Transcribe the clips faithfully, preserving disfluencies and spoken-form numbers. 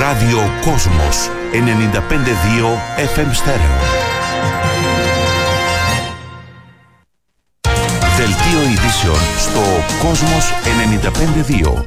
Ράδιο Κόσμος ενενήντα πέντε δύο εφ εμ στέρεο. Δελτίο ειδήσεων στο Κόσμος ενενήντα πέντε δύο.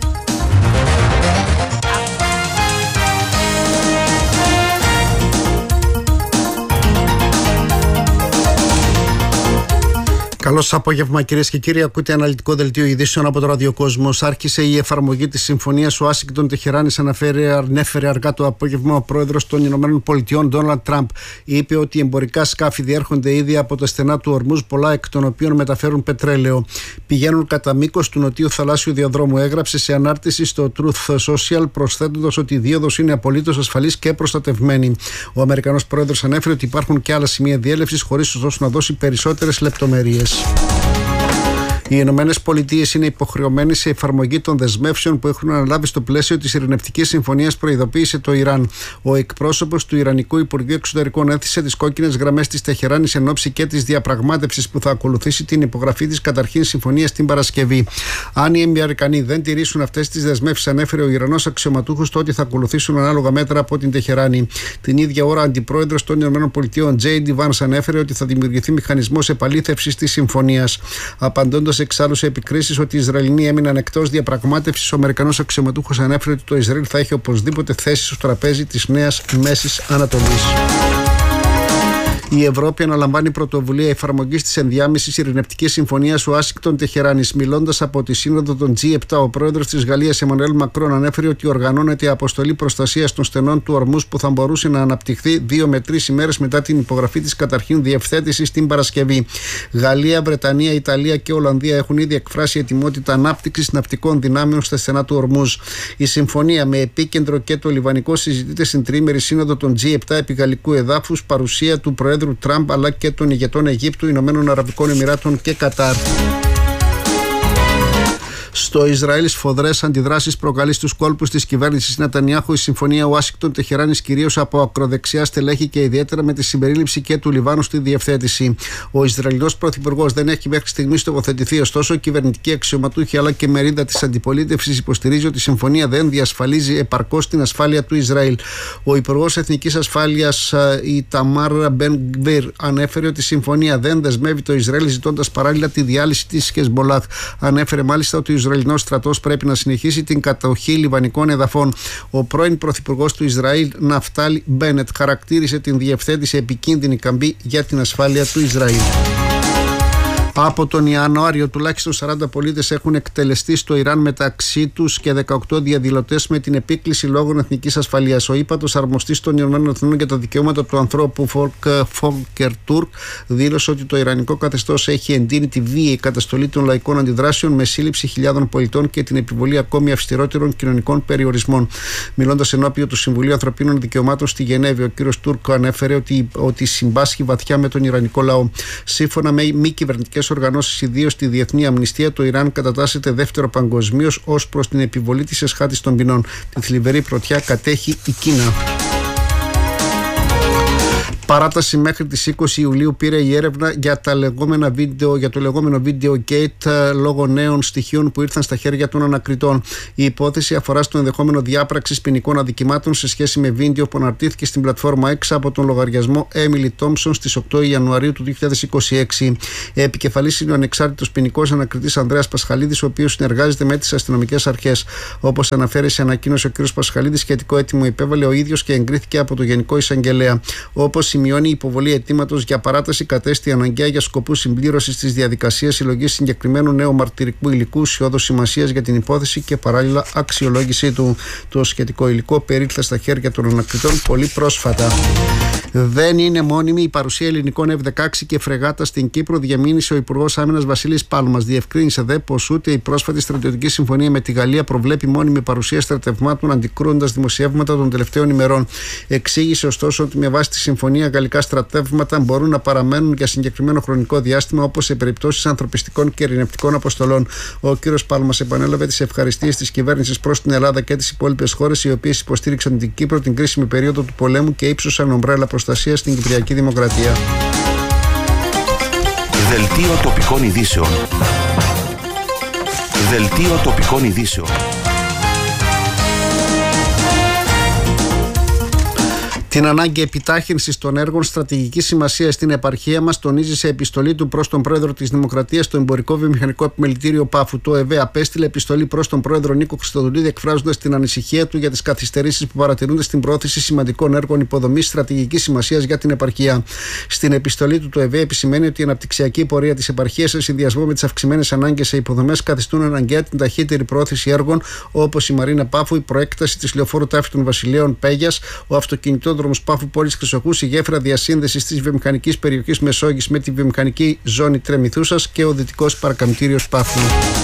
Καλό σας απόγευμα, κυρίες και κύριοι. Ακούτε αναλυτικό δελτίο ειδήσεων από το Ραδιοκόσμος. Άρχισε η εφαρμογή της συμφωνίας Ουάσιγκτον Τεχεράνης. Ανέφερε αργά το απόγευμα ο πρόεδρος των Ηνωμένων Πολιτειών, Ντόναλντ Τραμπ. Είπε ότι οι εμπορικά σκάφη διέρχονται ήδη από τα στενά του Ορμούζ, πολλά εκ των οποίων μεταφέρουν πετρέλαιο. Πηγαίνουν κατά μήκος του νοτίου θαλάσσιου διαδρόμου. Έγραψε σε ανάρτηση στο Truth Social, προσθέτοντας ότι η δίωδος είναι απολύτως ασφαλής και προστατευμένη. Ο Αμερικανός πρόεδρος ανέφερε ότι υπάρχουν και άλλα σημεία διέλευσης, χωρίς ωστόσο να δώσει περισσότερες λεπτομέρειες. Οι Ηνωμένες Πολιτείες είναι υποχρεωμένες σε εφαρμογή των δεσμεύσεων που έχουν αναλάβει στο πλαίσιο της ειρηνευτικής συμφωνίας, προειδοποίησε το Ιράν. Ο εκπρόσωπος του Ιρανικού Υπουργείου Εξωτερικών έθεσε τις κόκκινες γραμμές της Τεχεράνης εν ώψη και της διαπραγμάτευσης που θα ακολουθήσει την υπογραφή της καταρχήν συμφωνίας την Παρασκευή. Αν οι Αμερικανοί δεν τηρήσουν αυτές τις δεσμεύσεις, ανέφερε ο Ιρανός αξιωματούχος, τότε θα ακολουθήσουν ανάλογα μέτρα από την Τεχεράνη. Την ίδια ώρα, αντιπρόεδρος των ΗΠΑ, Τζέι Ντι Βάνς, ανέφερε ότι θα δημιουργηθεί μηχανισμός επαλήθευσης της συμφωνίας. Απαντώντας εξάλλου σε επικρίσεις ότι οι Ισραηλινοί έμειναν εκτός διαπραγμάτευσης, ο Αμερικανός αξιωματούχος ανέφερε ότι το Ισραήλ θα έχει οπωσδήποτε θέση στο τραπέζι της νέας Μέσης Ανατολής. Η Ευρώπη αναλαμβάνει πρωτοβουλία εφαρμογής της ενδιάμεσης ειρηνευτικής συμφωνίας Ουάσιγκτον Τεχεράνης. Μιλώντας από τη σύνοδο των τζι επτά, ο πρόεδρος της Γαλλίας, Εμμανουέλ Μακρόν, ανέφερε ότι οργανώνεται η αποστολή προστασίας των στενών του Ορμούζ που θα μπορούσε να αναπτυχθεί δύο με τρεις ημέρες μετά την υπογραφή της καταρχήν διευθέτησης την Παρασκευή. Γαλλία, Βρετανία, Ιταλία και Ολλανδία έχουν ήδη εκφράσει ετοιμότητα ανάπτυξης ναυτικών δυνάμεων στα στενά του Ορμούζ. Η συμφωνία, με επίκεντρο και το Λιβανικό, συζητείται στην τριήμερη σύνοδο των τζι επτά επί γαλλικού εδάφους, παρουσία του Προέδρου Τραμπ αλλά και των ηγετών Αιγύπτου, Ηνωμένων Αραβικών Εμιράτων και Κατάρ. Στο Ισραήλ, σφοδρές αντιδράσεις προκαλεί στους κόλπους της κυβέρνησης Νετανιάχου η συμφωνία Ουάσιγκτον Τεχεράνης, κυρίως από ακροδεξιά στελέχη και ιδιαίτερα με τη συμπερίληψη και του Λιβάνου στη διευθέτηση. Ο Ισραηλινός πρωθυπουργός δεν έχει μέχρι στιγμής τοποθετηθεί, ωστόσο, κυβερνητικοί αξιωματούχοι αλλά και μερίδα της αντιπολίτευσης υποστηρίζει ότι η συμφωνία δεν διασφαλίζει επαρκώς την ασφάλεια του Ισραήλ. Ο Υπουργός Εθνικής Ασφάλειας, η Ταμάρ Μπεν Γκβίρ, ανέφερε ότι η συμφωνία δεν δεσμεύει το Ισραήλ, ζητώντας παράλληλα τη διάλυση της Χεσμολάχ. Ανέφερε μάλιστα ότι ο Ισραηλινός στρατός πρέπει να συνεχίσει την κατοχή λιβανικών εδαφών. Ο πρώην πρωθυπουργός του Ισραήλ, Ναφτάλι Μπένετ, χαρακτήρισε την διευθέτηση επικίνδυνη καμπή για την ασφάλεια του Ισραήλ. Από τον Ιανουάριο, τουλάχιστον σαράντα πολίτες έχουν εκτελεστεί στο Ιράν, μεταξύ τους και δεκαοκτώ διαδηλωτές με την επίκληση λόγων εθνικής ασφαλείας. Ο ύπατος αρμοστής των Ηνωμένων Εθνών για τα δικαιώματα του ανθρώπου, Φόλκερ Τουρκ, δήλωσε ότι το ιρανικό καθεστώς έχει εντείνει τη βίαιη καταστολή των λαϊκών αντιδράσεων με σύλληψη χιλιάδων πολιτών και την επιβολή ακόμη αυστηρότερων κοινωνικών περιορισμών. Μιλώντας ενώπιον του Συμβουλίου Ανθρωπίνων Δικαιωμάτων στη Γενέβη, ο κ. Τουρκ ανέφερε ότι, ότι συμπάσχει βαθιά με τον ιρανικό λαό. Σύμφωνα με μη κυβερνητικές οργανώσεις, ιδίως τη Διεθνή Αμνηστία, το Ιράν κατατάσσεται δεύτερο παγκοσμίως ως προς την επιβολή της εσχάτης των ποινών. Τη θλιβερή πρωτιά κατέχει η Κίνα. Παράταση μέχρι τις είκοσι Ιουλίου πήρε η έρευνα για, τα λεγόμενα βίντεο, για το λεγόμενο Video Gate λόγω νέων στοιχείων που ήρθαν στα χέρια των ανακριτών. Η υπόθεση αφορά στο ενδεχόμενο διάπραξης ποινικών αδικημάτων σε σχέση με βίντεο που αναρτήθηκε στην πλατφόρμα X από τον λογαριασμό Emily Thompson στις οκτώ Ιανουαρίου του δύο χιλιάδες είκοσι έξι. Επικεφαλής είναι ο ανεξάρτητος ποινικός ανακριτής Ανδρέας Πασχαλίδης, ο οποίος συνεργάζεται με τις αστυνομικές αρχές. Όπως αναφέρει σε ανακοίνωση ο κ. Πασχαλίδης, σχετικό αίτημο υπέβαλε ο ίδιος και εγκρίθηκε από το Γενικό Εισαγγελέα. Όπως σημειώνει, η υποβολή αιτήματος για παράταση κατέστη αναγκαία για σκοπούς συμπλήρωσης της διαδικασίας συλλογής συγκεκριμένου νέου μαρτυρικού υλικού ουσιώδους σημασίας για την υπόθεση και παράλληλα αξιολόγησή του. Το σχετικό υλικό περίληφθη στα χέρια των ανακριτών πολύ πρόσφατα. Δεν είναι μόνιμη η παρουσία ελληνικών εφ δεκαέξι και φρεγάτα στην Κύπρο, διαμήνυσε ο Υπουργός Άμυνας Βασίλης Πάλμας. Διευκρίνησε δε πως ούτε η πρόσφατη στρατιωτική συμφωνία με τη Γαλλία προβλέπει μόνιμη παρουσία στρατευμάτων, αντικρούοντας δημοσιεύματα των τελευταίων ημερών. Εξήγησε ωστόσο ότι με βάση τη συμφωνία γαλλικά στρατεύματα μπορούν να παραμένουν για συγκεκριμένο χρονικό διάστημα, όπως σε περιπτώσεις ανθρωπιστικών και ειρηνευτικών αποστολών. Ο κ. Πάλμας επανέλαβε τις ευχαριστίες της κυβέρνησης προς την Ελλάδα και τις υπόλοιπες χώρες, οι οποίες υποστήριξαν την Κύπρο την κρίσιμη περίοδο του πολέμου και ύψωσαν ομπρέλα προστασία στην Κυπριακή Δημοκρατία. Δελτίο τοπικών ειδήσεων. Δελτίο τοπικών ειδήσεων. Την ανάγκη επιτάχυνσης των έργων στρατηγικής σημασίας στην επαρχία μας τονίζει σε επιστολή του προς τον πρόεδρο της Δημοκρατίας το Εμπορικό Βιομηχανικό Επιμελητήριο Πάφου. Το ΕΒΕ απέστειλε επιστολή προς τον πρόεδρο Νίκο Χριστοδουλίδη, εκφράζοντας την ανησυχία του για τις καθυστερήσεις που παρατηρούνται στην πρόθεση σημαντικών έργων υποδομής στρατηγικής σημασίας για την επαρχία. Στην επιστολή του, το ΕΒΕ επισημαίνει ότι η αναπτυξιακή πορεία της επαρχίας, σε συνδυασμό με τις αυξημένες ανάγκες σε υποδομές, καθιστούν αναγκαία την ταχύτερη πρόθεση έργων όπως η Μαρίνα Πάφου, η προέκταση της λεωφόρου Τάφη των Βασιλείων Πέγιας, ο αυτοκινητόδρομος Πάφου Πόλης Χρυσοχούς, η γέφυρα διασύνδεσης της βιομηχανικής περιοχής Μεσόγειας με τη βιομηχανική ζώνη Τρεμηθούσας και ο δυτικός παρακαμιτήριος Πάφου.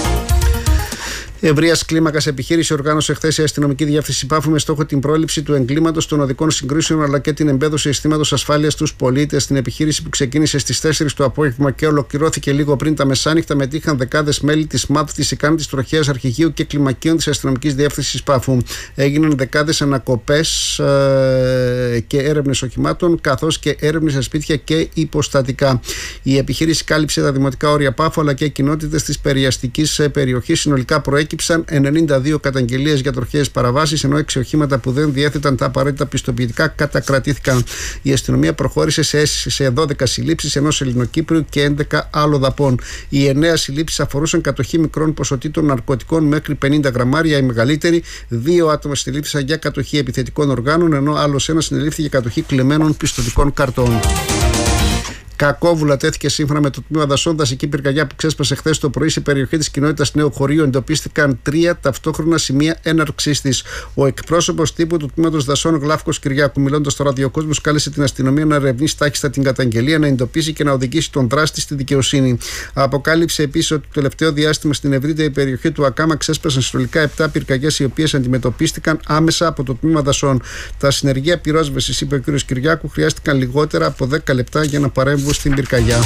Ευρείας κλίμακας επιχείρηση οργάνωσε χθες η αστυνομική διεύθυνση Πάφου με στόχο την πρόληψη του εγκλήματος, των οδικών συγκρίσεων αλλά και την εμπέδωση αισθήματος ασφάλειας στους πολίτες. Στην επιχείρηση, που ξεκίνησε στις τέσσερις το απόγευμα και ολοκληρώθηκε λίγο πριν τα μεσάνυχτα, μετήχαν δεκάδες μέλη της ΜΑΔ, της ΙΚΑΝ, της Τροχέας Αρχηγείου και Κλιμακίων της αστυνομικής διεύθυνσης Πάφου. Έγιναν δεκάδες ανακοπές ε, και έρευνες οχημάτων, καθώς και έρευνες σε σπίτια και υποστατικά. Η επιχείρηση κάλυψε τα δημοτικά όρια Πάφου αλλά και κοινότητες της περιαστικής περιοχής. Συνολικά προέκυψαν ενενήντα δύο καταγγελίες για τροχαίες παραβάσεις, ενώ έξι οχήματα που δεν διέθεταν τα απαραίτητα πιστοποιητικά κατακρατήθηκαν. Η αστυνομία προχώρησε σε, σε δώδεκα συλλήψεις ενός Ελληνοκύπριου και έντεκα άλλοδαπών. Οι εννέα συλλήψεις αφορούσαν κατοχή μικρών ποσοτήτων ναρκωτικών μέχρι πενήντα γραμμάρια. Οι μεγαλύτεροι, δύο άτομα συλλήφθησαν για κατοχή επιθετικών οργάνων, ενώ άλλος ένας συνελήφθη για κατοχή κλεμμένων πιστωτικών καρτών. Κακόβουλα τέθηκε σύμφωνα με το τμήμα δασών. Δασική πυρκαγιά που ξέσπασε χθες το πρωί σε περιοχή της κοινότητας Νέου Χωρίου. Εντοπίστηκαν τρία ταυτόχρονα σημεία έναρξής της. Ο εκπρόσωπος τύπου του τμήματος δασών, Γλάφκος Κυριάκου, μιλώντας στο ραδιοκόσμος, κάλεσε την αστυνομία να ερευνήσει τάχιστα την καταγγελία, να εντοπίσει και να οδηγήσει τον δράστη στη δικαιοσύνη. Αποκάλυψε επίσης ότι το τελευταίο διάστημα στην ευρύτερη περιοχή του Ακάμα ξέσπασαν συνολικά επτά πυρκαγιές, οι οποίες αντιμετωπίστηκαν άμεσα από το τμήμα δασών. Τα συνεργεία πυρόσβεσης, είπε ο κ. Κυριάκου, χρειάστηκαν λιγότερα από δέκα λεπτά για να παρέμβουν στην πυρκαγιά.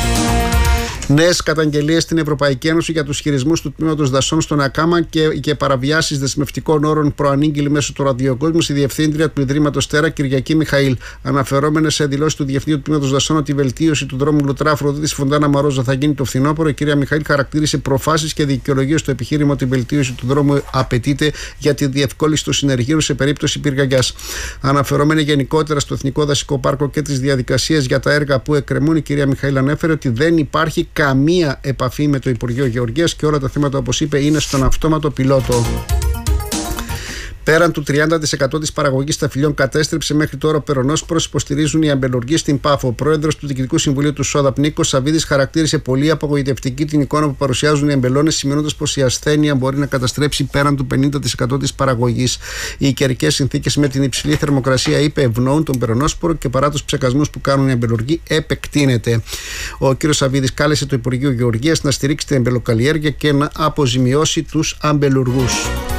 Νέες καταγγελίες στην Ευρωπαϊκή Ένωση για τους χειρισμούς του τμήματος δασών στον Ακάμα και, και παραβιάσεις δεσμευτικών όρων προανήγγειλη μέσω του ραδιοκόσμου η διευθύντρια του Ιδρύματος Τέρα, Κυριακή Μιχαήλ. Αναφερόμενες σε δηλώσεις του Διευθυντή του Τμήματος Δασών ότι η βελτίωση του δρόμου Λουτρά Αφροδίτης Φοντάνα Μαρόζα θα γίνει το φθινόπωρο, η κυρία Μιχαήλ χαρακτήρισε προφάσεις και δικαιολογίες στο επιχείρημα ότι η βελτίωση του δρόμου απαιτείται για τη διευκόλυνση του συνεργείου σε περίπτωση πυρκαγιάς. Αναφερόμενη γενικότερα στο Εθνικό Δασικό Πάρκο και τις διαδικασίες για τα έργα που εκκρεμούν, η κυρία Μιχαήλ ανέφερε ότι δεν υπάρχει καμία επαφή με το Υπουργείο Γεωργίας και όλα τα θέματα, όπως είπε, είναι στον αυτόματο πιλότο. Πέραν του τριάντα τοις εκατό της παραγωγής ταφυλιών κατέστρεψε μέχρι τώρα ο περονόσπορος, υποστηρίζουν οι αμπελουργοί στην Πάφο. Ο πρόεδρος του Διοικητικού Συμβουλίου του ΣΟΔΑΠ, Νίκος Σαββίδης, χαρακτήρισε πολύ απογοητευτική την εικόνα που παρουσιάζουν οι αμπελώνες, σημειώνοντας πως η ασθένεια μπορεί να καταστρέψει πέραν του πενήντα τοις εκατό της παραγωγής. Οι καιρικές συνθήκες με την υψηλή θερμοκρασία, είπε, ευνοούν τον περονόσπορο και παρά τους ψεκασμούς που κάνουν οι αμπελουργοί, επεκτείνεται. Ο κ. Σαββίδης κάλεσε το Υπουργείο Γεωργίας να στηρίξει την αμπελοκαλλιέργεια και να αποζημιώσει τους αμπελουργούς.